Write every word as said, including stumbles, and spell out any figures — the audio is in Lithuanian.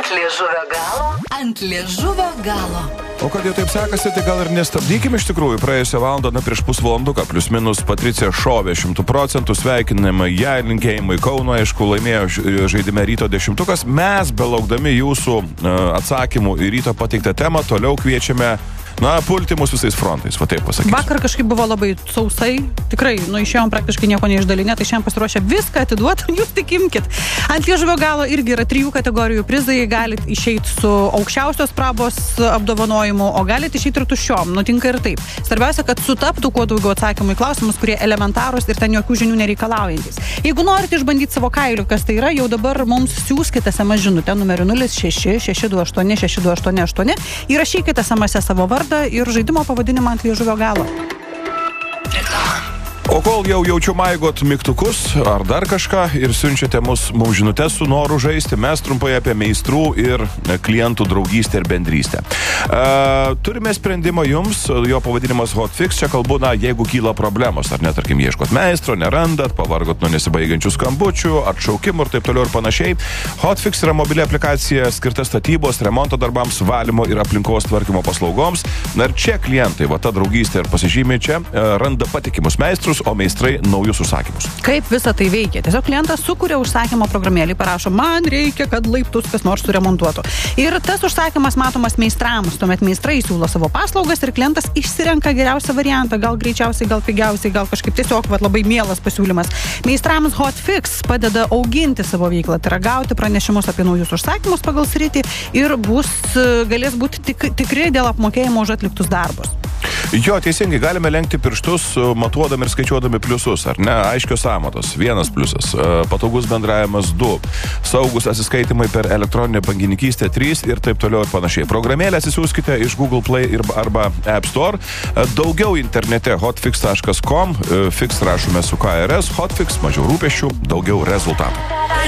Ant liežuvio galo. Ant liežuvio galo. O kad jau taip sekasi, tai gal ir nestabdykim iš tikrųjų. Praėjusią valandą, na prieš pusvalanduką, plius minus Patricija šovė šimtų procentų, sveikinimai jai, linkėjimai Kauno, aišku, laimėjo žaidime Ryto dešimtukas. Mes, belaukdami jūsų uh, atsakymų į Ryto pateiktą temą, toliau kviečiame, na, pulti mus visais frontais, va taip pasakysiu. Vakar kažkaip buvo labai sausai, tikrai, nu išėjom praktiškai nieko neišdalinę, tai šiandien pasiruošę viską atiduoti, jūs tik imkit. Ant liežuvio galo irgi yra trijų kategorijų prizai, galit išeiti su aukščiausios prabos apdovanojimu, o galit išeiti ir tuščiom, nutinka ir taip. Svarbiausia, kad sutaptų kuo daugiau atsakymų į klausimus, kurie elementarūs ir ten jokių žinių nereikalaujantis. Jeigu norite išbandyti savo kailių, kas tai yra, jau dabar mums siųskite es em es žinutę numeriu nulis šeši šeši du aštuoni šeši du aštuoni aštuoni, įrašykite es em es savo vardą ir žaidimo pavadinimą ant liežuvio galo. O kol jau jaučiu maigot mygtukus ar dar kažką ir siunčiate mus mums žinutes su noru žaisti, mes trumpai apie meistrų ir klientų draugystę ir bendrystę. Uh, turime sprendimą jums, jo pavadinimas Hotfix, čia kalbu, na, jeigu kyla problemos, ar ne, tarkim, ieškot meistro, nerandat, pavargot nuo nesibaigiančių skambučių, atšaukimų ir taip toliau ir panašiai. Hotfix yra mobili aplikacija skirta statybos, remonto darbams, valymo ir aplinkos tvarkymo paslaugoms. Na ir čia klientai, va ta draugystė ir pasižymė čia, randa patikimus meistrus, o meistrai naujus užsakymus. Kaip visa tai veikia? Tiesiog klientas sukuria užsakymo programėlį, parašo, man reikia, kad laiptus kas nors suremontuotų. Ir tas užsakymas matomas meistrams, tuomet meistrai siūlo savo paslaugas ir klientas išsirenka geriausią variantą, gal greičiausiai, gal pigiausiai, gal kažkaip tiesiog vat, labai mielas pasiūlymas. Meistrams Hotfix padeda auginti savo veiklą, tai yra gauti pranešimus apie naujus užsakymus pagal sritį ir bus, galės būti tik, tikri dėl apmokėjimo už atliktus darbus. Jo, teisingai, galime lenkti pirštus, matuodami ir skaičiuodami pliusus, ar ne? Aiškios sąmatos. Vienas pliusas. Patogus bendravimas du. Saugus atsiskaitimai per elektroninę bankininkystę trys ir taip toliau ir panašiai. Programėlę atsisiųskite iš Google Play ir, arba App Store. Daugiau internete hotfix taškas com. Fix rašome su K R S. Hotfix, mažiau rūpesčių, daugiau rezultatų.